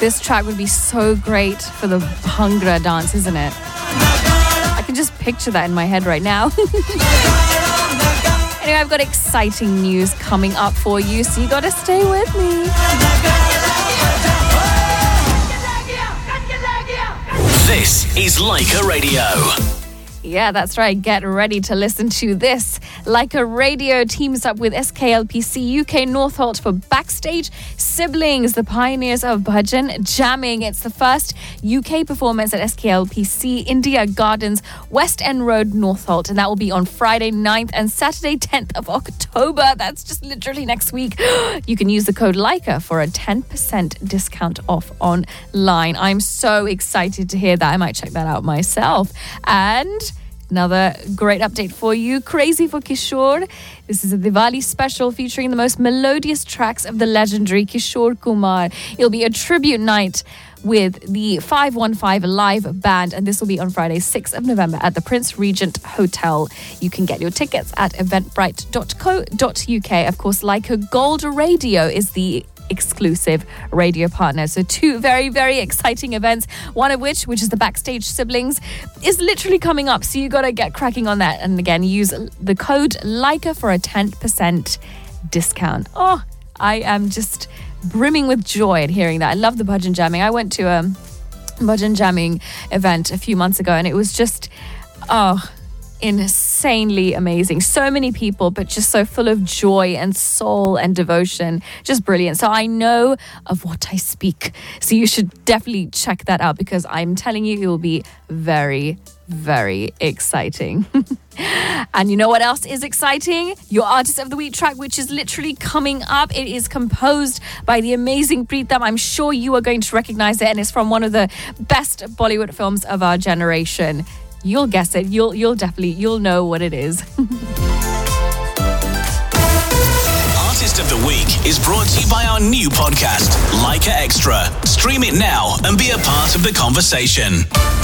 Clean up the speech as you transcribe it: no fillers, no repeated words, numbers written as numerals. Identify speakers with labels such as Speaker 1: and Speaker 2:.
Speaker 1: This track would be so great for the Bhangra dance, isn't it? I can just picture that in my head right now. Anyway, I've got exciting news coming up for you, so you got to stay with me.
Speaker 2: This is Leica Radio.
Speaker 1: Yeah, that's right. Get ready to listen to this. Leica Radio teams up with SKLPC UK Northolt for Backstage Siblings, the pioneers of bhajan jamming. It's the first UK performance at SKLPC India Gardens, West End Road, Northolt. And that will be on Friday 9th and Saturday 10th of October. That's just literally next week. You can use the code Leica for a 10% discount off online. I'm so excited to hear that. I might check that out myself. And another great update for you. Crazy for Kishore. This is a Diwali special featuring the most melodious tracks of the legendary Kishore Kumar. It'll be a tribute night with the 515 live band, and this will be on Friday, 6th of November at the Prince Regent Hotel. You can get your tickets at eventbrite.co.uk. Of course, Leica Gold Radio is the exclusive radio partner. So 2 very, very exciting events, one of which is the Backstage Siblings, is literally coming up. So you got to get cracking on that. And again, use the code Leica for a 10% discount. Oh, I am just brimming with joy at hearing that. I love the bhajan jamming. I went to a bhajan jamming event a few months ago, and it was just, insanely amazing. So many people, but just so full of joy and soul and devotion. Just brilliant. So I know of what I speak. So you should definitely check that out, because I'm telling you, it will be very, very exciting. And you know what else is exciting? Your Artist of the Week track, which is literally coming up. It is composed by the amazing Preetham. I'm sure you are going to recognize it, and it's from one of the best Bollywood films of our generation. You'll guess it. You'll know what it is.
Speaker 2: Artist of the Week is brought to you by our new podcast, Leica Extra. Stream it now and be a part of the conversation.